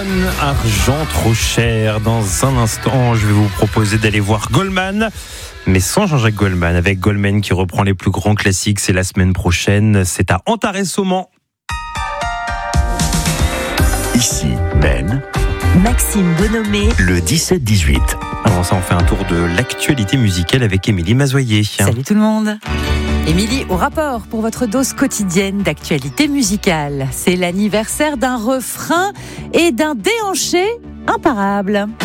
Argent trop cher. Dans un instant, je vais vous proposer d'aller voir Goldman, mais sans Jean-Jacques Goldman, avec Goldman qui reprend les plus grands classiques. C'est la semaine prochaine, c'est à Antares-Saumon. Ici, Ben. Maxime Bonhomé. Le 17-18. Avant ça, on fait un tour de l'actualité musicale avec Émilie Mazoyer. Salut tout le monde. Émilie, au rapport pour votre dose quotidienne d'actualité musicale. C'est l'anniversaire d'un refrain et d'un déhanché imparable.